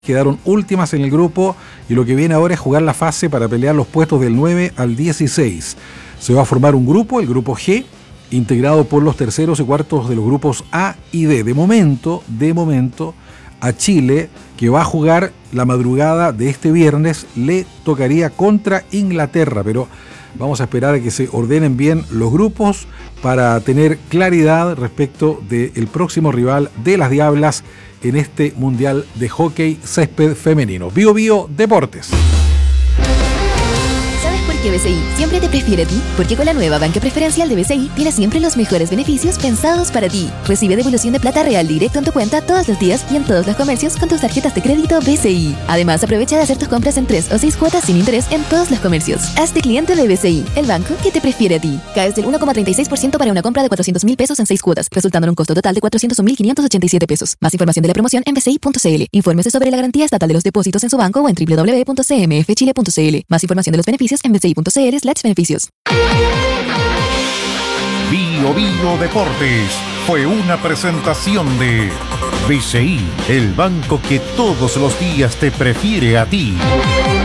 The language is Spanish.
quedaron últimas en el grupo y lo que viene ahora es jugar la fase para pelear los puestos del 9 al 16. Se va a formar un grupo, el grupo G, integrado por los terceros y cuartos de los grupos A y D. De momento, a Chile, que va a jugar la madrugada de este viernes, le tocaría contra Inglaterra, pero vamos a esperar a que se ordenen bien los grupos para tener claridad respecto del próximo rival de las Diablas en este Mundial de Hockey Césped Femenino. Bio Bio Deportes. ¿Sabes por qué BCI siempre te prefiere a ti? Porque con la nueva banca preferencial de BCI tienes siempre los mejores beneficios pensados para ti. Recibe devolución de plata real directo en tu cuenta todos los días y en todos los comercios con tus tarjetas de crédito BCI. Además, aprovecha de hacer tus compras en 3 o 6 cuotas sin interés en todos los comercios. Hazte cliente de BCI, el banco que te prefiere a ti. Caes del 1,36% para una compra de 400.000 pesos en 6 cuotas, resultando en un costo total de 401.587 pesos. Más información de la promoción en bci.cl. Infórmese sobre la garantía estatal de los depósitos en su banco o en www.cmfchile.cl. Más información de los beneficios en bci.cl/beneficios. Bio Bio Deportes fue una presentación de BCI, el banco que todos los días te prefiere a ti.